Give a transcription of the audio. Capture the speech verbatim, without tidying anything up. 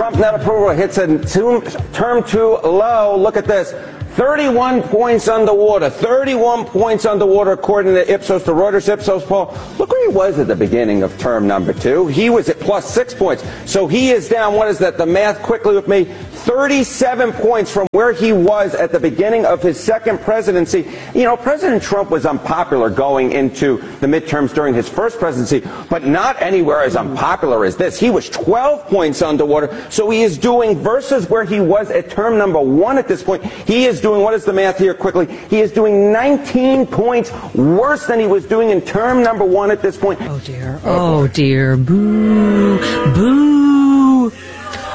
Trump net approval hits a two, term two low. Look at this. thirty-one points underwater. thirty-one points underwater according to Ipsos, the Reuters Ipsos poll. Look where he was at the beginning of term number two. He was at plus six points. So he is down, what is that, the math quickly with me, thirty-seven points from where he was at the beginning of his second presidency. You know, President Trump was unpopular going into the midterms during his first presidency, but not anywhere as unpopular as this. He was twelve points underwater. So he is doing, versus where he was at term number one at this point, he is doing, what is the math here quickly? He is doing nineteen points worse than he was doing in term number one at this point. Oh, dear. Oh, dear. Boo. Boo.